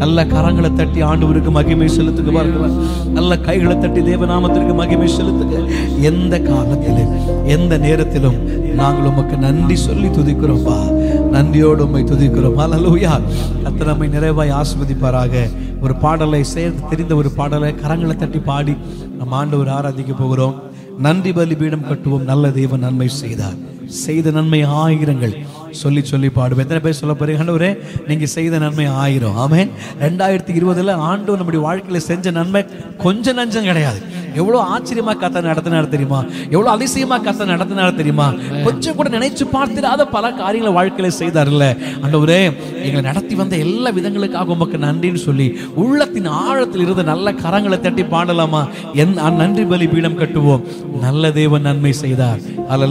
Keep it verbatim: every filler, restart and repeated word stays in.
நல்ல கரங்களை தட்டி ஆண்டவருக்கு மகிமை செலுத்துக பாருங்க. நல்ல கைகளை தட்டி தேவநாமத்திற்கு மகிமை செலுத்துக. எந்த காலத்திலும் எந்த நேரத்திலும் நாங்கள் உமக்கு நன்றி சொல்லி துதிக்கிறோம்பா. நன்றியோடு உம்மை துதிக்கிறோம். ஹல்லேலூயா. கர்த்தர் நம்மை நிறைவாய் ஆசீர்வதிப்பாராக. ஒரு பாடலை சேர்ந்து தெரிந்த ஒரு பாடலை கரங்களை தட்டி பாடி நம்ம ஆண்டவர் ஆராதிக்க போகிறோம். நன்றி பலி பீடம் கட்டுவோம், நல்ல தேவன் நன்மை செய்தார், செய்த நன்மை ஆயிரங்கள் சொல்லி சொல்லி பாடுவோம். எத்தனை பேர் சொல்ல போறீங்க? ஆண்டவரே நீங்க செய்த நன்மை ஆயிரம். ஆமென். ரெண்டாயிரத்தி இருபதுல ஆண்டவர் நம்முடைய வாழ்க்கையில செஞ்ச நன்மை கொஞ்சம் நஞ்சம் கிடையாது. எவ்வளவு ஆச்சரியமா கத்த நடத்தினார் தெரியுமா? எவ்வளவு அதிசயமா கத்த நடத்தினார் தெரியுமா? கொஞ்சம் கூட நினைச்சு பார்த்திடாத பல காரியங்களை வாழ்க்கையில செய்தார்ல. ஆண்டவரே எங்களை நடத்தி வந்த எல்லா விதங்களுக்காக உமக்கு நன்றின்னு சொல்லி உள்ளத்தின் ஆழத்தில் இருந்து நல்ல கரங்களை தட்டி பாடலாமா? என் நன்றி பலி பீடம் கட்டுவோம், நல்ல தேவன் நன்மை செய்தார். அல்ல